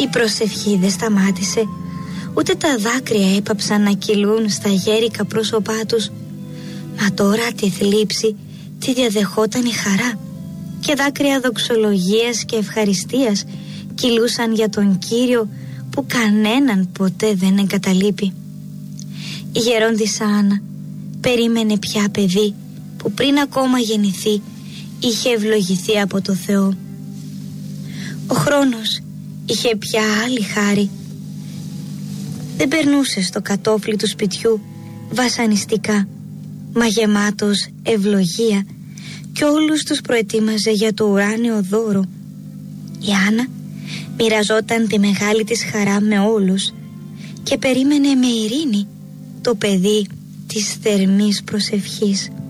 Η προσευχή δεν σταμάτησε, ούτε τα δάκρυα έπαψαν να κυλούν στα γέρικα πρόσωπά τους. Μα τώρα τη θλίψη τη διαδεχόταν η χαρά, και δάκρυα δοξολογίας και ευχαριστίας κυλούσαν για τον Κύριο που κανέναν ποτέ δεν εγκαταλείπει. Η γερόντισσα Άννα περίμενε πια παιδί που πριν ακόμα γεννηθεί είχε ευλογηθεί από το Θεό. Ο χρόνος είχε πια άλλη χάρη. Δεν περνούσε στο κατόφλι του σπιτιού βασανιστικά, μα γεμάτος ευλογία, και όλους τους προετοίμαζε για το ουράνιο δώρο. Η Άννα μοιραζόταν τη μεγάλη της χαρά με όλους και περίμενε με ειρήνη το παιδί της θερμής προσευχής.